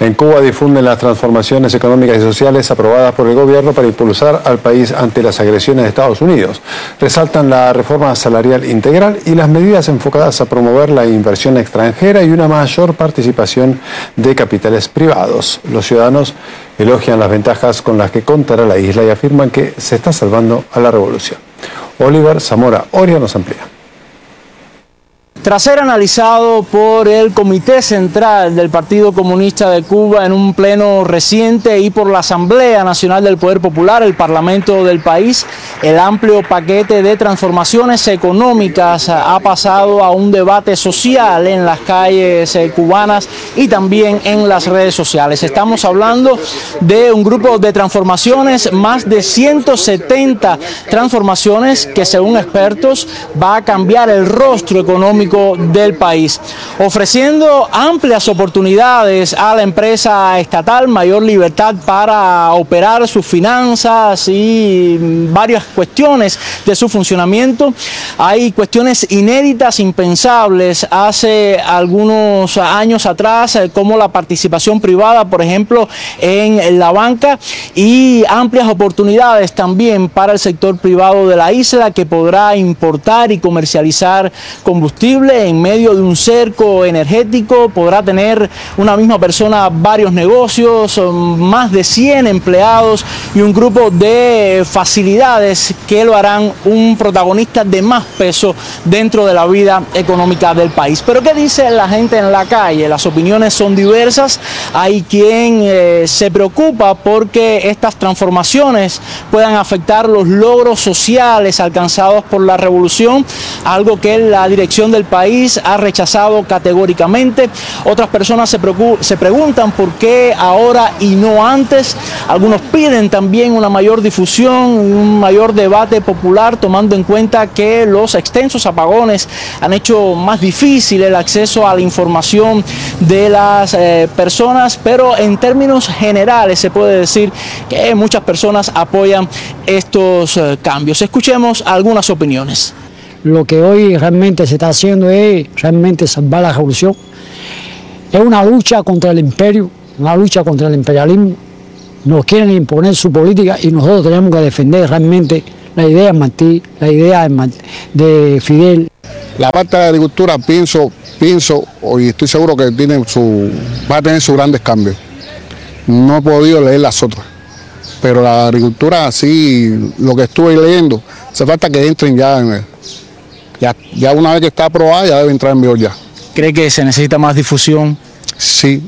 En Cuba difunden las transformaciones económicas y sociales aprobadas por el gobierno para impulsar al país ante las agresiones de Estados Unidos. Resaltan la reforma salarial integral y las medidas enfocadas a promover la inversión extranjera y una mayor participación de capitales privados. Los ciudadanos elogian las ventajas con las que contará la isla y afirman que se está salvando a la revolución. Oliver Zamora Oria nos amplía. Tras ser analizado por el Comité Central del Partido Comunista de Cuba en un pleno reciente y por la Asamblea Nacional del Poder Popular, el Parlamento del país, el amplio paquete de transformaciones económicas ha pasado a un debate social en las calles cubanas y también en las redes sociales. Estamos hablando de un grupo de transformaciones, más de 170 transformaciones que, según expertos, va a cambiar el rostro económico del país, ofreciendo amplias oportunidades a la empresa estatal, mayor libertad para operar sus finanzas y varias cuestiones de su funcionamiento. Hay cuestiones inéditas, impensables hace algunos años atrás, como la participación privada, por ejemplo, en la banca, y amplias oportunidades también para el sector privado de la isla, que podrá importar y comercializar combustible en medio de un cerco energético. Podrá tener una misma persona varios negocios, más de 100 empleados y un grupo de facilidades que lo harán un protagonista de más peso dentro de la vida económica del país. Pero ¿qué dice la gente en la calle? Las opiniones son diversas. Hay quien se preocupa porque estas transformaciones puedan afectar los logros sociales alcanzados por la revolución, algo que la dirección del país ha rechazado categóricamente. Otras personas se preguntan por qué ahora y no antes. Algunos piden también una mayor difusión, un mayor debate popular, tomando en cuenta que los extensos apagones han hecho más difícil el acceso a la información de las personas, pero en términos generales se puede decir que muchas personas apoyan estos cambios. Escuchemos algunas opiniones. Lo que hoy realmente se está haciendo es realmente salvar la revolución. Es una lucha contra el imperio, una lucha contra el imperialismo. Nos quieren imponer su política y nosotros tenemos que defender realmente la idea de Martí, la idea de Fidel. La parte de la agricultura pienso y estoy seguro que va a tener sus grandes cambios. No he podido leer las otras, pero la agricultura, sí, lo que estuve leyendo, hace falta que entren ya una vez que está aprobada, ya debe entrar en vigor ya. ¿Cree que se necesita más difusión? Sí.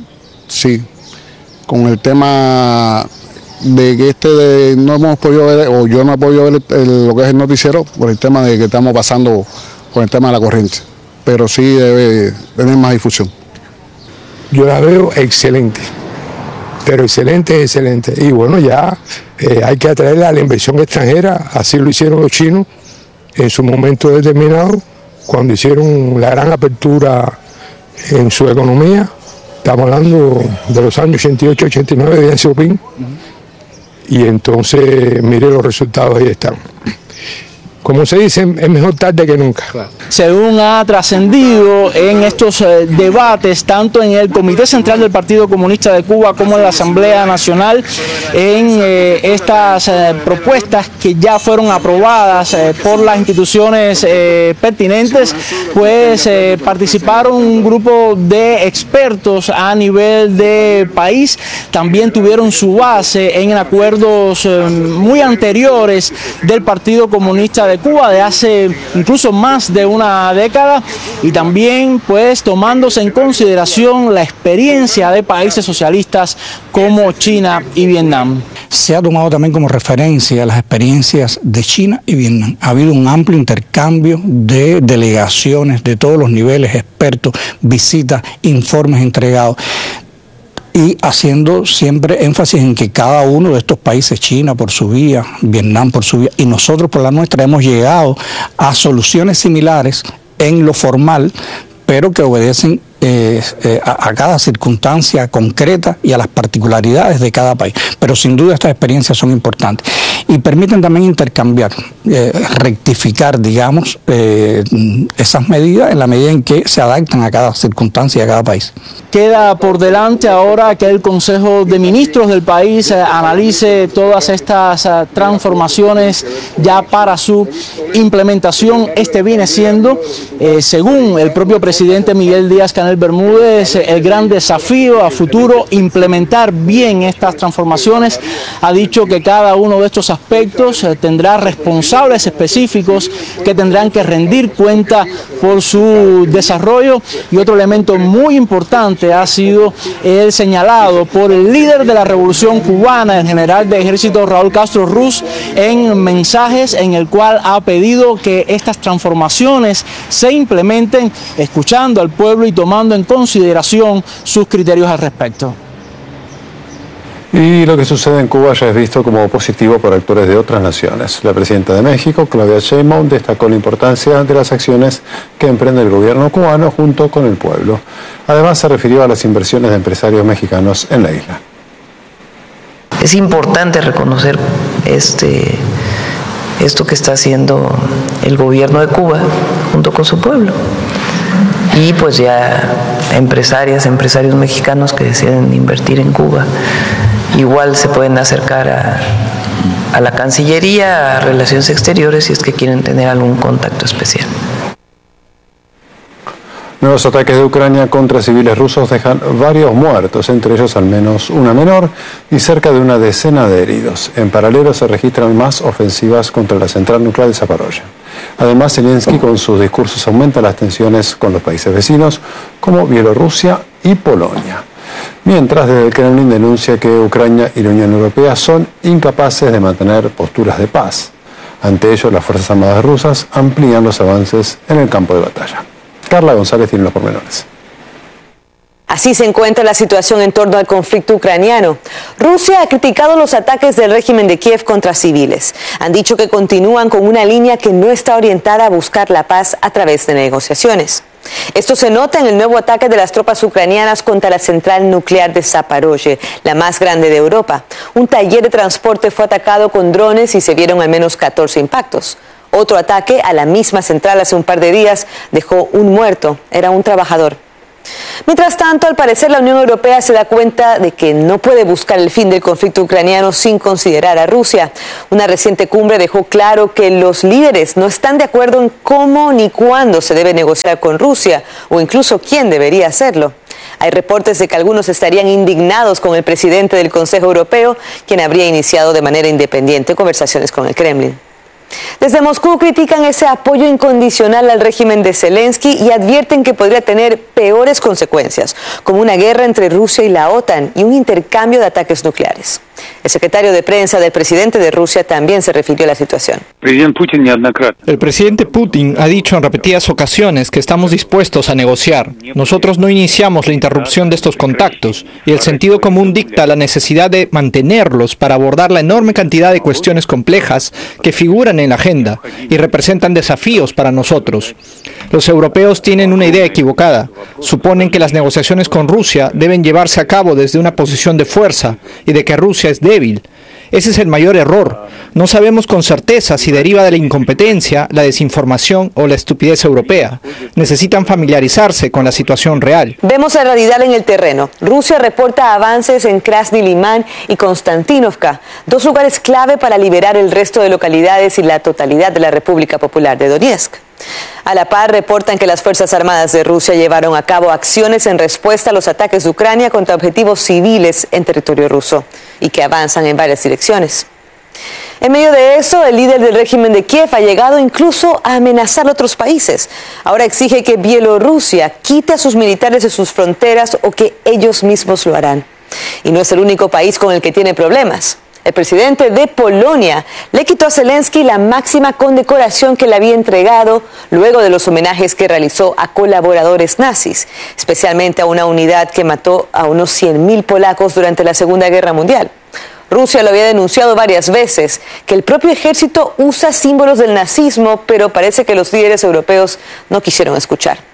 Con el tema de que no hemos podido ver, o yo no he podido ver lo que es el noticiero, por el tema de que estamos pasando con el tema de la corriente. Pero sí debe tener más difusión. Yo la veo excelente, pero excelente. Y bueno, ya hay que atraerla a la inversión extranjera, así lo hicieron los chinos en su momento determinado, cuando hicieron la gran apertura en su economía. Estamos hablando de los años 88, 89 de Deng Xiaoping, y entonces mire los resultados, ahí están. Como se dice, es mejor tarde que nunca. Según ha trascendido en estos debates, tanto en el Comité Central del Partido Comunista de Cuba como en la Asamblea Nacional, en estas propuestas que ya fueron aprobadas por las instituciones pertinentes, pues participaron un grupo de expertos a nivel de país. También tuvieron su base en acuerdos muy anteriores del Partido Comunista de Cuba, de hace incluso más de una década, y también pues tomándose en consideración la experiencia de países socialistas como China y Vietnam. Se ha tomado también como referencia las experiencias de China y Vietnam. Ha habido un amplio intercambio de delegaciones de todos los niveles, expertos, visitas, informes entregados, y haciendo siempre énfasis en que cada uno de estos países, China por su vía, Vietnam por su vía, y nosotros por la nuestra, hemos llegado a soluciones similares en lo formal, pero que obedecen a cada circunstancia concreta y a las particularidades de cada país. Pero sin duda estas experiencias son importantes. y permiten también intercambiar, rectificar, digamos, esas medidas en la medida en que se adaptan a cada circunstancia y a cada país. Queda por delante ahora que el Consejo de Ministros del país analice todas estas transformaciones ya para su implementación. Este viene siendo, según el propio presidente Miguel Díaz-Canel Bermúdez, el gran desafío a futuro, implementar bien estas transformaciones. Ha dicho que cada uno de estos aspectos tendrá responsables específicos que tendrán que rendir cuenta por su desarrollo, y otro elemento muy importante ha sido el señalado por el líder de la Revolución Cubana, el general de ejército Raúl Castro Ruz, en mensajes en el cual ha pedido que estas transformaciones se implementen escuchando al pueblo y tomando en consideración sus criterios al respecto. Y lo que sucede en Cuba ya es visto como positivo por actores de otras naciones. La presidenta de México, Claudia Sheinbaum, destacó la importancia de las acciones que emprende el gobierno cubano junto con el pueblo. Además, se refirió a las inversiones de empresarios mexicanos en la isla. Es importante reconocer esto que está haciendo el gobierno de Cuba junto con su pueblo. Y pues ya empresarios mexicanos que deciden invertir en Cuba, igual se pueden acercar a la Cancillería, a Relaciones Exteriores, si es que quieren tener algún contacto especial. Nuevos ataques de Ucrania contra civiles rusos dejan varios muertos, entre ellos al menos una menor, y cerca de una decena de heridos. En paralelo se registran más ofensivas contra la central nuclear de Zaporozhye. Además, Zelensky con sus discursos aumenta las tensiones con los países vecinos como Bielorrusia y Polonia. Mientras, desde el Kremlin denuncia que Ucrania y la Unión Europea son incapaces de mantener posturas de paz. Ante ello, las Fuerzas Armadas rusas amplían los avances en el campo de batalla. Carla González tiene los pormenores. Así se encuentra la situación en torno al conflicto ucraniano. Rusia ha criticado los ataques del régimen de Kiev contra civiles. Han dicho que continúan con una línea que no está orientada a buscar la paz a través de negociaciones. Esto se nota en el nuevo ataque de las tropas ucranianas contra la central nuclear de Zaporozhye, la más grande de Europa. Un taller de transporte fue atacado con drones y se vieron al menos 14 impactos. Otro ataque a la misma central hace un par de días dejó un muerto, era un trabajador. Mientras tanto, al parecer la Unión Europea se da cuenta de que no puede buscar el fin del conflicto ucraniano sin considerar a Rusia. Una reciente cumbre dejó claro que los líderes no están de acuerdo en cómo ni cuándo se debe negociar con Rusia, o incluso quién debería hacerlo. Hay reportes de que algunos estarían indignados con el presidente del Consejo Europeo, quien habría iniciado de manera independiente conversaciones con el Kremlin. Desde Moscú critican ese apoyo incondicional al régimen de Zelensky y advierten que podría tener peores consecuencias, como una guerra entre Rusia y la OTAN y un intercambio de ataques nucleares. El secretario de prensa del presidente de Rusia también se refirió a la situación. El presidente Putin ha dicho en repetidas ocasiones que estamos dispuestos a negociar. Nosotros no iniciamos la interrupción de estos contactos y el sentido común dicta la necesidad de mantenerlos para abordar la enorme cantidad de cuestiones complejas que figuran en la agenda y representan desafíos para nosotros. Los europeos tienen una idea equivocada. Suponen que las negociaciones con Rusia deben llevarse a cabo desde una posición de fuerza y de que Rusia es débil. Ese es el mayor error. No sabemos con certeza si deriva de la incompetencia, la desinformación o la estupidez europea. Necesitan familiarizarse con la situación real. Vemos la realidad en el terreno. Rusia reporta avances en Krasny Liman y Konstantinovka, dos lugares clave para liberar el resto de localidades y la totalidad de la República Popular de Donetsk. A la par, reportan que las Fuerzas Armadas de Rusia llevaron a cabo acciones en respuesta a los ataques de Ucrania contra objetivos civiles en territorio ruso y que avanzan en varias direcciones. En medio de eso, el líder del régimen de Kiev ha llegado incluso a amenazar a otros países. Ahora exige que Bielorrusia quite a sus militares de sus fronteras o que ellos mismos lo harán. Y no es el único país con el que tiene problemas. El presidente de Polonia le quitó a Zelensky la máxima condecoración que le había entregado luego de los homenajes que realizó a colaboradores nazis, especialmente a una unidad que mató a unos 100.000 polacos durante la Segunda Guerra Mundial. Rusia lo había denunciado varias veces, que el propio ejército usa símbolos del nazismo, pero parece que los líderes europeos no quisieron escuchar.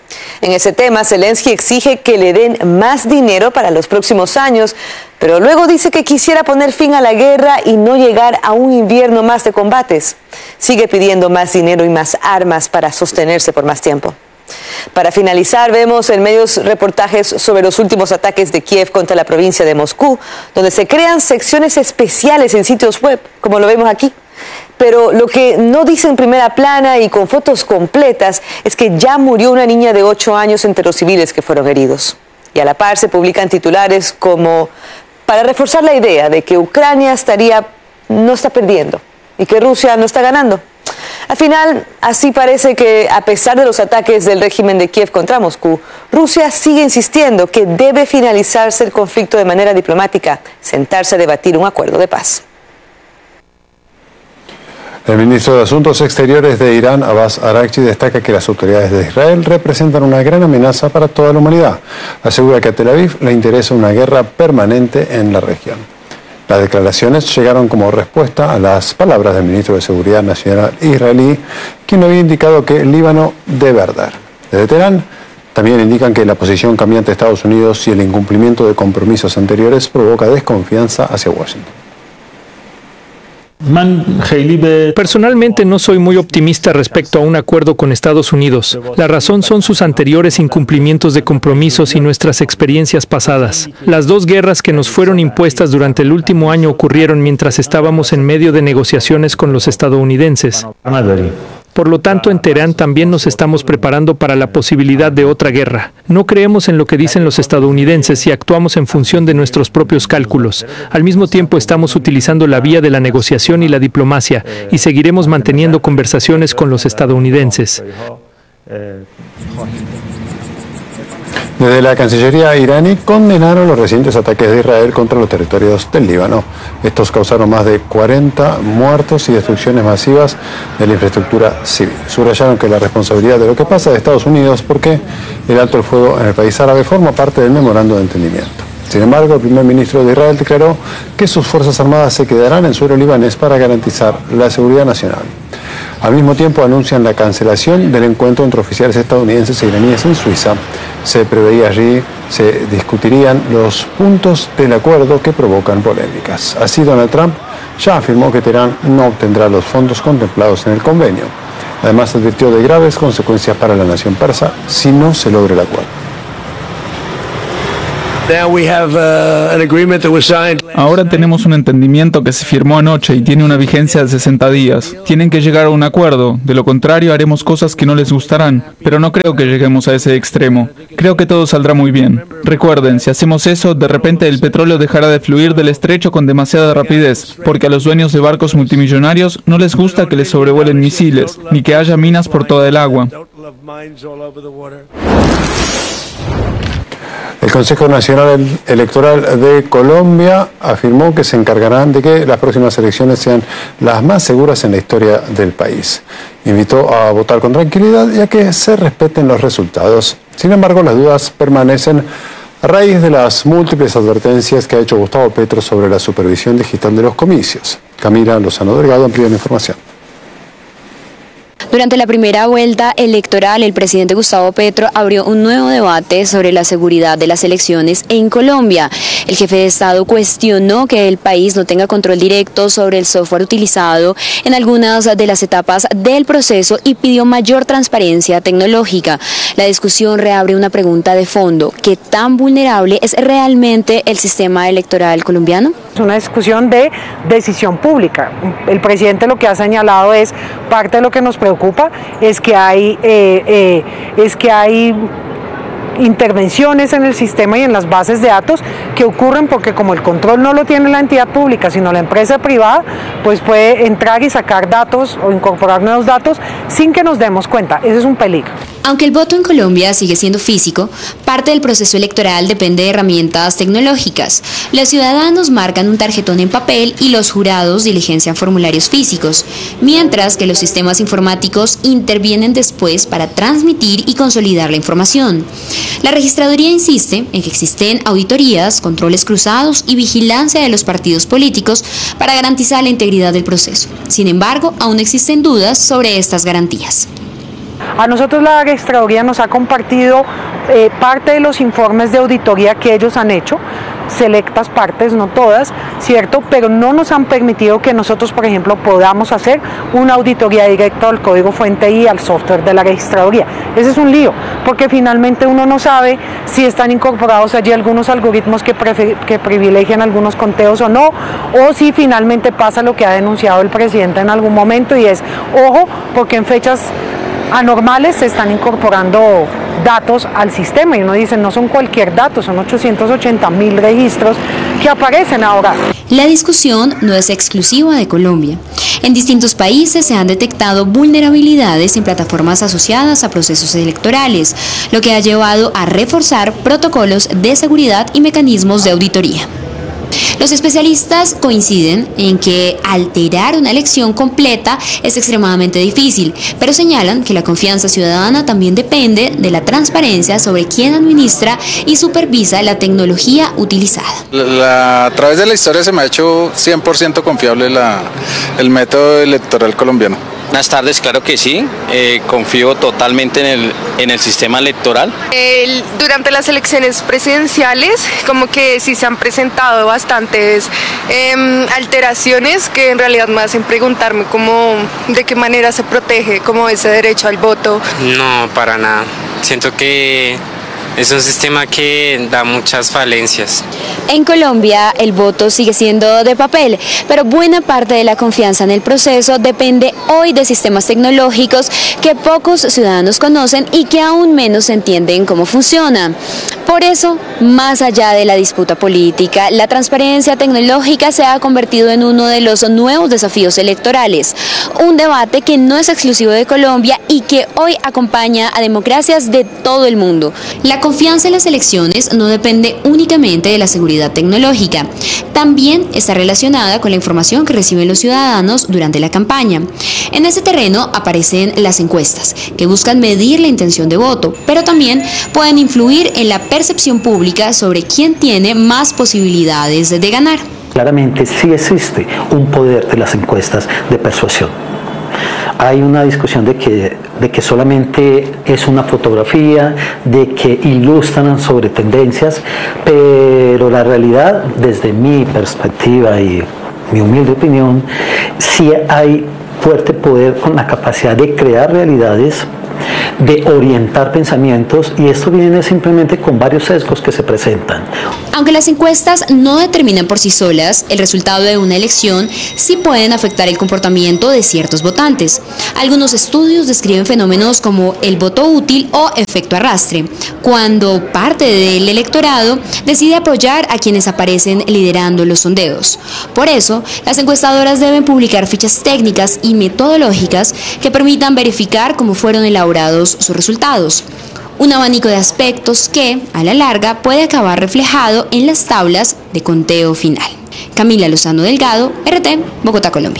En ese tema, Zelensky exige que le den más dinero para los próximos años, pero luego dice que quisiera poner fin a la guerra y no llegar a un invierno más de combates. Sigue pidiendo más dinero y más armas para sostenerse por más tiempo. Para finalizar, vemos en medios reportajes sobre los últimos ataques de Kiev contra la provincia de Moscú, donde se crean secciones especiales en sitios web, como lo vemos aquí. Pero lo que no dice en primera plana y con fotos completas es que ya murió una niña de 8 años entre los civiles que fueron heridos. Y a la par se publican titulares como para reforzar la idea de que Ucrania no está perdiendo y que Rusia no está ganando. Al final, así parece que, a pesar de los ataques del régimen de Kiev contra Moscú, Rusia sigue insistiendo que debe finalizarse el conflicto de manera diplomática, sentarse a debatir un acuerdo de paz. El ministro de Asuntos Exteriores de Irán, Abbas Araghchi, destaca que las autoridades de Israel representan una gran amenaza para toda la humanidad. Asegura que a Tel Aviv le interesa una guerra permanente en la región. Las declaraciones llegaron como respuesta a las palabras del ministro de Seguridad Nacional israelí, quien había indicado que el Líbano debe arder. Desde Teherán también indican que la posición cambiante de Estados Unidos y el incumplimiento de compromisos anteriores provoca desconfianza hacia Washington. Personalmente no soy muy optimista respecto a un acuerdo con Estados Unidos. La razón son sus anteriores incumplimientos de compromisos y nuestras experiencias pasadas. Las dos guerras que nos fueron impuestas durante el último año ocurrieron mientras estábamos en medio de negociaciones con los estadounidenses. Por lo tanto, en Teherán también nos estamos preparando para la posibilidad de otra guerra. No creemos en lo que dicen los estadounidenses y actuamos en función de nuestros propios cálculos. Al mismo tiempo, estamos utilizando la vía de la negociación y la diplomacia y seguiremos manteniendo conversaciones con los estadounidenses. Desde la Cancillería iraní condenaron los recientes ataques de Israel contra los territorios del Líbano. Estos causaron más de 40 muertos y destrucciones masivas de la infraestructura civil. Subrayaron que la responsabilidad de lo que pasa de Estados Unidos porque el alto el fuego en el país árabe forma parte del memorando de entendimiento. Sin embargo, el primer ministro de Israel declaró que sus fuerzas armadas se quedarán en suelo libanés para garantizar la seguridad nacional. Al mismo tiempo anuncian la cancelación del encuentro entre oficiales estadounidenses e iraníes en Suiza. Se preveía allí se discutirían los puntos del acuerdo que provocan polémicas. Así, Donald Trump ya afirmó que Teherán no obtendrá los fondos contemplados en el convenio. Además, advirtió de graves consecuencias para la nación persa si no se logra el acuerdo. Ahora tenemos un entendimiento que se firmó anoche y tiene una vigencia de 60 días. Tienen que llegar a un acuerdo, de lo contrario haremos cosas que no les gustarán, pero no creo que lleguemos a ese extremo. Creo que todo saldrá muy bien. Recuerden, si hacemos eso, de repente el petróleo dejará de fluir del estrecho con demasiada rapidez, porque a los dueños de barcos multimillonarios no les gusta que les sobrevuelen misiles, ni que haya minas por toda el agua. El Consejo Nacional Electoral de Colombia afirmó que se encargarán de que las próximas elecciones sean las más seguras en la historia del país. Invitó a votar con tranquilidad y a que se respeten los resultados. Sin embargo, las dudas permanecen a raíz de las múltiples advertencias que ha hecho Gustavo Petro sobre la supervisión digital de los comicios. Camila Lozano Delgado amplía la información. Durante la primera vuelta electoral, el presidente Gustavo Petro abrió un nuevo debate sobre la seguridad de las elecciones en Colombia. El jefe de Estado cuestionó que el país no tenga control directo sobre el software utilizado en algunas de las etapas del proceso y pidió mayor transparencia tecnológica. La discusión reabre una pregunta de fondo: ¿qué tan vulnerable es realmente el sistema electoral colombiano? Es una discusión de decisión pública. El presidente lo que ha señalado es parte de lo que nos preocupa es que hay intervenciones en el sistema y en las bases de datos que ocurren porque como el control no lo tiene la entidad pública sino la empresa privada, pues puede entrar y sacar datos o incorporar nuevos datos sin que nos demos cuenta. Ese es un peligro. Aunque el voto en Colombia sigue siendo físico, parte del proceso electoral depende de herramientas tecnológicas. Los ciudadanos marcan un tarjetón en papel y los jurados diligencian formularios físicos, mientras que los sistemas informáticos intervienen después para transmitir y consolidar la información. La registraduría insiste en que existen auditorías, controles cruzados y vigilancia de los partidos políticos para garantizar la integridad del proceso. Sin embargo, aún existen dudas sobre estas garantías. A nosotros la registraduría nos ha compartido parte de los informes de auditoría que ellos han hecho, selectas partes, no todas, ¿cierto? Pero no nos han permitido que nosotros, por ejemplo, podamos hacer una auditoría directa al código fuente y al software de la registraduría. Ese es un lío, porque finalmente uno no sabe si están incorporados allí algunos algoritmos que privilegian algunos conteos o no, o si finalmente pasa lo que ha denunciado el presidente en algún momento, y es, ojo, porque en fechas anormales se están incorporando datos al sistema, y uno dice, no son cualquier dato, son 880.000 registros que aparecen ahora. La discusión no es exclusiva de Colombia. En distintos países se han detectado vulnerabilidades en plataformas asociadas a procesos electorales, lo que ha llevado a reforzar protocolos de seguridad y mecanismos de auditoría. Los especialistas coinciden en que alterar una elección completa es extremadamente difícil, pero señalan que la confianza ciudadana también depende de la transparencia sobre quién administra y supervisa la tecnología utilizada. A través de la historia se me ha hecho 100% confiable el método electoral colombiano. Buenas tardes, claro que sí, confío totalmente en el sistema electoral. Durante las elecciones presidenciales, como que sí se han presentado bastantes alteraciones que en realidad me hacen preguntarme de qué manera se protege como ese derecho al voto. No, para nada. Siento que es un sistema que da muchas falencias. En Colombia el voto sigue siendo de papel, pero buena parte de la confianza en el proceso depende hoy de sistemas tecnológicos que pocos ciudadanos conocen y que aún menos entienden cómo funcionan. Por eso, más allá de la disputa política, la transparencia tecnológica se ha convertido en uno de los nuevos desafíos electorales, un debate que no es exclusivo de Colombia y que hoy acompaña a democracias de todo el mundo. La confianza en las elecciones no depende únicamente de la seguridad tecnológica, también está relacionada con la información que reciben los ciudadanos durante la campaña. En ese terreno aparecen las encuestas, que buscan medir la intención de voto, pero también pueden influir en la percepción pública sobre quién tiene más posibilidades de ganar. Claramente sí existe un poder de las encuestas de persuasión. Hay una discusión de que solamente es una fotografía, de que ilustran sobre tendencias, pero la realidad, desde mi perspectiva y mi humilde opinión, sí hay fuerte poder con la capacidad de crear realidades, de orientar pensamientos, y esto viene simplemente con varios sesgos que se presentan. Aunque las encuestas no determinan por sí solas el resultado de una elección, sí pueden afectar el comportamiento de ciertos votantes. Algunos estudios describen fenómenos como el voto útil o efecto arrastre, cuando parte del electorado decide apoyar a quienes aparecen liderando los sondeos. Por eso, las encuestadoras deben publicar fichas técnicas y metodológicas que permitan verificar cómo fueron elaborados sus resultados. Un abanico de aspectos que, a la larga, puede acabar reflejado en las tablas de conteo final. Camila Lozano Delgado, RT, Bogotá, Colombia.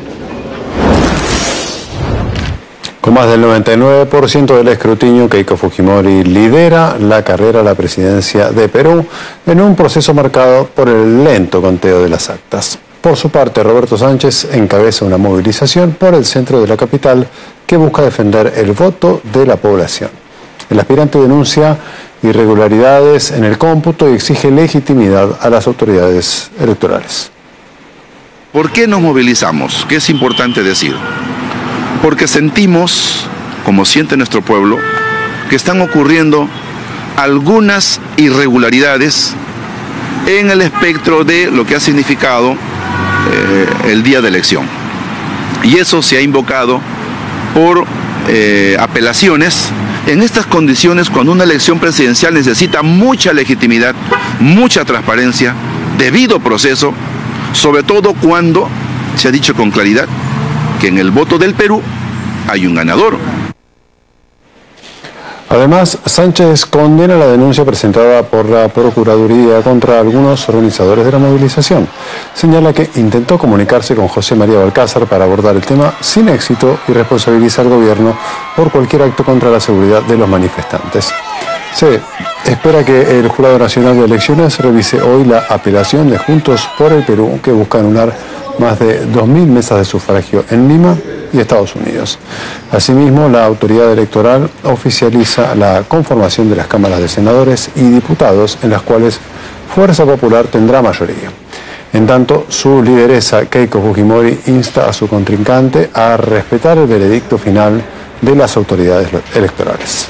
Con más del 99% del escrutinio, Keiko Fujimori lidera la carrera a la presidencia de Perú en un proceso marcado por el lento conteo de las actas. Por su parte, Roberto Sánchez encabeza una movilización por el centro de la capital que busca defender el voto de la población. El aspirante denuncia irregularidades en el cómputo y exige legitimidad a las autoridades electorales. ¿Por qué nos movilizamos? ¿Qué es importante decir? Porque sentimos, como siente nuestro pueblo, que están ocurriendo algunas irregularidades en el espectro de lo que ha significado el día de elección. Y eso se ha invocado por apelaciones. En estas condiciones, cuando una elección presidencial necesita mucha legitimidad, mucha transparencia, debido proceso, sobre todo cuando se ha dicho con claridad que en el voto del Perú hay un ganador. Además, Sánchez condena la denuncia presentada por la Procuraduría contra algunos organizadores de la movilización. Señala que intentó comunicarse con José María Balcázar para abordar el tema sin éxito y responsabiliza al gobierno por cualquier acto contra la seguridad de los manifestantes. Se espera que el Jurado Nacional de Elecciones revise hoy la apelación de Juntos por el Perú, que busca anular más de 2.000 mesas de sufragio en Lima y Estados Unidos. Asimismo, la autoridad electoral oficializa la conformación de las cámaras de senadores y diputados, en las cuales Fuerza Popular tendrá mayoría. En tanto, su lideresa Keiko Fujimori insta a su contrincante a respetar el veredicto final de las autoridades electorales.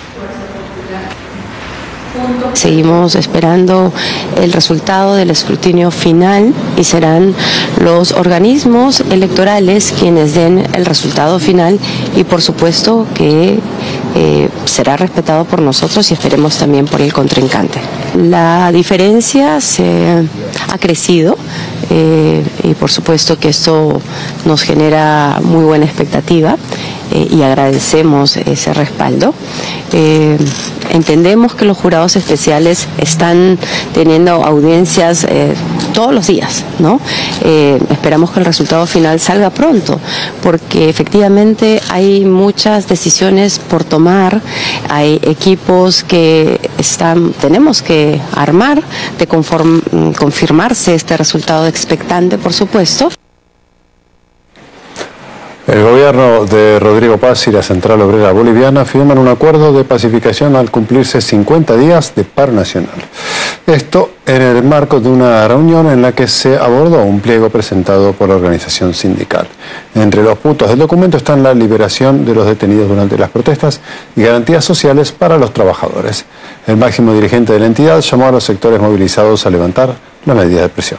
Seguimos esperando el resultado del escrutinio final y serán los organismos electorales quienes den el resultado final y por supuesto que será respetado por nosotros y esperemos también por el contrincante. La diferencia ha crecido y por supuesto que esto nos genera muy buena expectativa y agradecemos ese respaldo. Entendemos que los jurados especiales están teniendo audiencias todos los días, ¿no? Esperamos que el resultado final salga pronto, porque efectivamente hay muchas decisiones por tomar, hay equipos que tenemos que armar, de confirmarse este resultado expectante, por supuesto. El gobierno de Rodrigo Paz y la Central Obrera Boliviana firman un acuerdo de pacificación al cumplirse 50 días de paro nacional. Esto en el marco de una reunión en la que se abordó un pliego presentado por la organización sindical. Entre los puntos del documento están la liberación de los detenidos durante las protestas y garantías sociales para los trabajadores. El máximo dirigente de la entidad llamó a los sectores movilizados a levantar la medida de presión.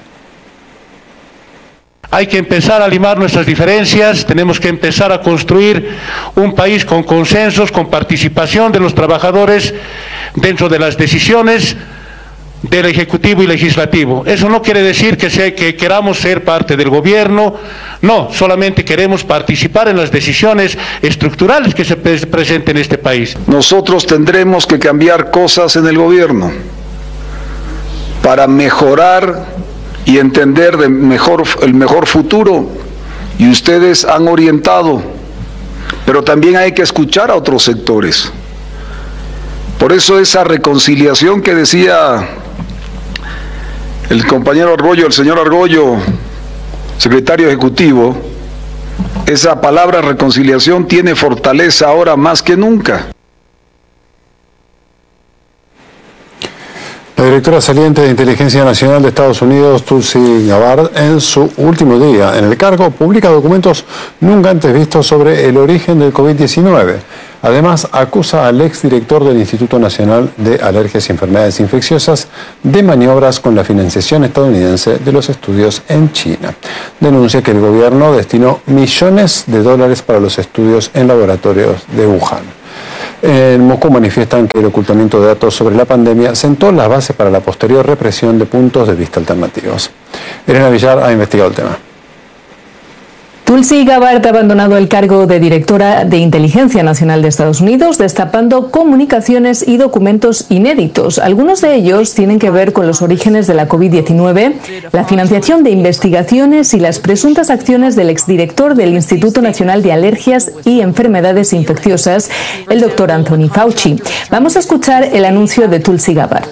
Hay que empezar a limar nuestras diferencias, tenemos que empezar a construir un país con consensos, con participación de los trabajadores dentro de las decisiones del Ejecutivo y Legislativo. Eso no quiere decir que queramos ser parte del gobierno, no, solamente queremos participar en las decisiones estructurales que se presenten en este país. Nosotros tendremos que cambiar cosas en el gobierno para mejorar y entender el mejor futuro, y ustedes han orientado, pero también hay que escuchar a otros sectores. Por eso esa reconciliación que decía el compañero Argollo, el señor Argollo, secretario ejecutivo, esa palabra reconciliación tiene fortaleza ahora más que nunca. La directora saliente de Inteligencia Nacional de Estados Unidos, Tulsi Gabbard, en su último día en el cargo, publica documentos nunca antes vistos sobre el origen del COVID-19. Además, acusa al exdirector del Instituto Nacional de Alergias y Enfermedades Infecciosas de maniobras con la financiación estadounidense de los estudios en China. Denuncia que el gobierno destinó millones de dólares para los estudios en laboratorios de Wuhan. En Moscú manifiestan que el ocultamiento de datos sobre la pandemia sentó las bases para la posterior represión de puntos de vista alternativos. Elena Villar ha investigado el tema. Tulsi Gabbard ha abandonado el cargo de directora de Inteligencia Nacional de Estados Unidos, destapando comunicaciones y documentos inéditos. Algunos de ellos tienen que ver con los orígenes de la COVID-19, la financiación de investigaciones y las presuntas acciones del exdirector del Instituto Nacional de Alergias y Enfermedades Infecciosas, el doctor Anthony Fauci. Vamos a escuchar el anuncio de Tulsi Gabbard.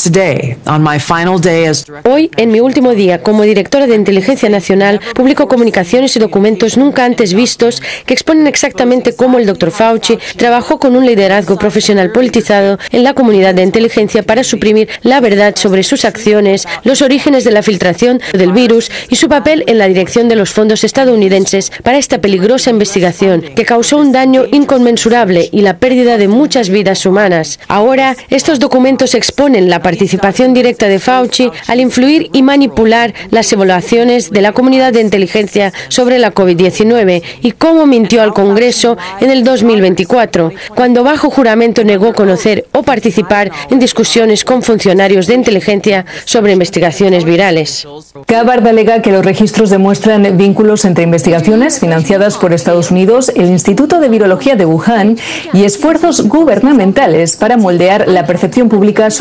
Hoy, en mi último día como directora de Inteligencia Nacional, publico comunicaciones y documentos nunca antes vistos que exponen exactamente cómo el Dr. Fauci trabajó con un liderazgo profesional politizado en la comunidad de inteligencia para suprimir la verdad sobre sus acciones, los orígenes de la filtración del virus y su papel en la dirección de los fondos estadounidenses para esta peligrosa investigación que causó un daño inconmensurable y la pérdida de muchas vidas humanas. Ahora, estos documentos exponen la participación directa de Fauci al influir y manipular las evaluaciones de la comunidad de inteligencia sobre la COVID-19 y cómo mintió al Congreso en el 2024, cuando bajo juramento negó conocer o participar en discusiones con funcionarios de inteligencia sobre investigaciones virales. Gabbard alega que los registros demuestran vínculos entre investigaciones financiadas por Estados Unidos, el Instituto de Virología de Wuhan y esfuerzos gubernamentales para moldear la percepción pública sobre el origen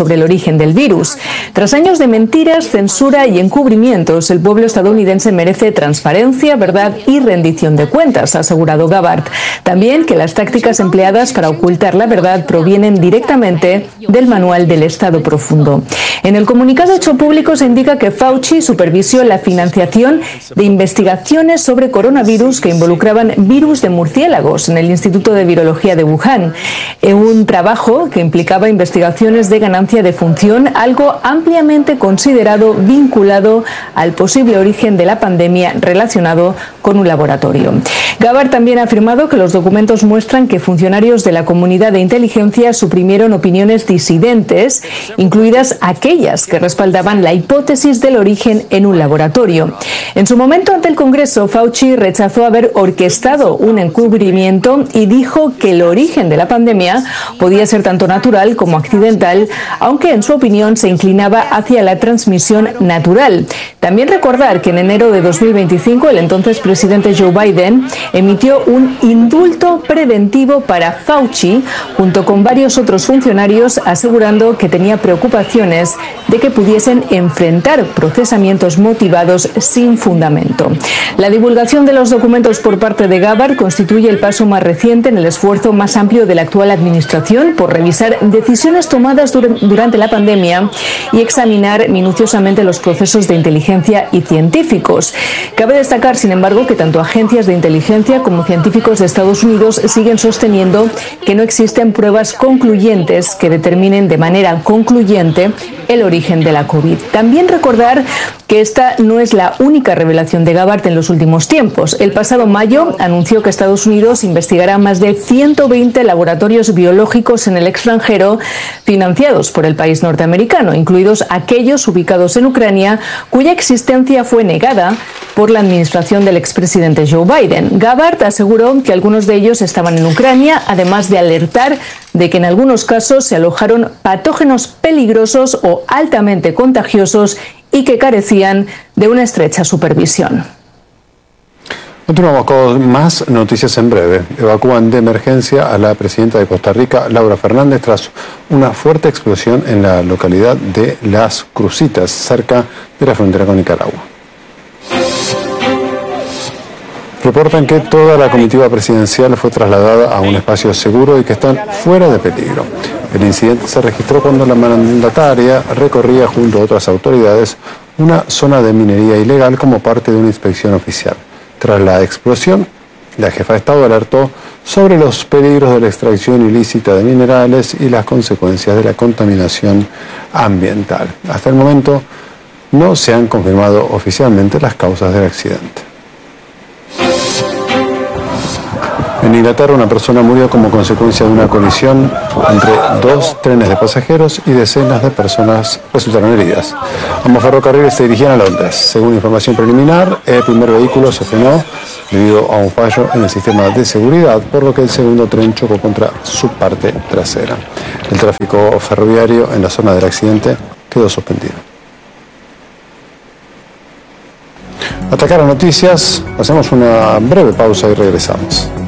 origen del virus. Tras años de mentiras, censura y encubrimientos, el pueblo estadounidense merece transparencia, verdad y rendición de cuentas, ha asegurado Gabbard. También que las tácticas empleadas para ocultar la verdad provienen directamente del Manual del Estado Profundo. En el comunicado hecho público se indica que Fauci supervisó la financiación de investigaciones sobre coronavirus que involucraban virus de murciélagos en el Instituto de Virología de Wuhan, un trabajo que implicaba investigaciones de ganancia de función, algo ampliamente considerado vinculado al posible origen de la pandemia relacionado con un laboratorio. Gabbard también ha afirmado que los documentos muestran que funcionarios de la comunidad de inteligencia suprimieron opiniones disidentes, incluidas aquellas que respaldaban la hipótesis del origen en un laboratorio. En su momento ante el Congreso, Fauci rechazó haber orquestado un encubrimiento y dijo que el origen de la pandemia podía ser tanto natural como accidental, aunque en su opinión se inclinaba hacia la transmisión natural. También recordar que en enero de 2025 el entonces presidente Joe Biden emitió un indulto preventivo para Fauci junto con varios otros funcionarios, asegurando que tenía preocupaciones de que pudiesen enfrentar procesamientos motivados sin fundamento. La divulgación de los documentos por parte de Gabbard constituye el paso más reciente en el esfuerzo más amplio de la actual administración por revisar decisiones tomadas durante la pandemia y examinar minuciosamente los procesos de inteligencia y científicos. Cabe destacar, sin embargo, que tanto agencias de inteligencia como científicos de Estados Unidos siguen sosteniendo que no existen pruebas concluyentes que determinen de manera concluyente el origen de la COVID. También recordar que esta no es la única revelación de Gabbard en los últimos tiempos. El pasado mayo anunció que Estados Unidos investigará más de 120 laboratorios biológicos en el extranjero financiados por el país norteamericano, incluidos aquellos ubicados en Ucrania, cuya existencia fue negada por la administración del expresidente Joe Biden. Gabbard aseguró que algunos de ellos estaban en Ucrania, además de alertar de que en algunos casos se alojaron patógenos peligrosos o altamente contagiosos y que carecían de una estrecha supervisión. Continuamos con más noticias en breve. Evacúan de emergencia a la presidenta de Costa Rica, Laura Fernández, tras una fuerte explosión en la localidad de Las Crucitas, cerca de la frontera con Nicaragua. Reportan que toda la comitiva presidencial fue trasladada a un espacio seguro y que están fuera de peligro. El incidente se registró cuando la mandataria recorría junto a otras autoridades una zona de minería ilegal como parte de una inspección oficial. Tras la explosión, la jefa de Estado alertó sobre los peligros de la extracción ilícita de minerales y las consecuencias de la contaminación ambiental. Hasta el momento no se han confirmado oficialmente las causas del accidente. En Inglaterra, una persona murió como consecuencia de una colisión entre dos trenes de pasajeros y decenas de personas resultaron heridas. Ambos ferrocarriles se dirigían a Londres. Según información preliminar, el primer vehículo se frenó debido a un fallo en el sistema de seguridad, por lo que el segundo tren chocó contra su parte trasera. El tráfico ferroviario en la zona del accidente quedó suspendido. Hasta acá las noticias. Hacemos una breve pausa y regresamos.